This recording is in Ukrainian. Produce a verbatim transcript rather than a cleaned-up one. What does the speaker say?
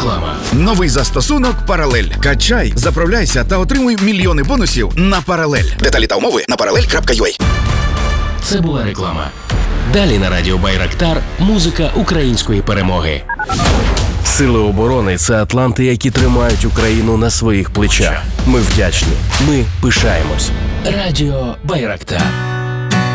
Реклама. Новий застосунок «Паралель». Качай, заправляйся та отримуй мільйони бонусів на «Паралель». Деталі та умови на паралель крапка ю а. Це була реклама. Далі на радіо Байрактар музика української перемоги. Сили оборони – це атланти, які тримають Україну на своїх плечах. Ми вдячні. Ми пишаємось. Радіо Байрактар.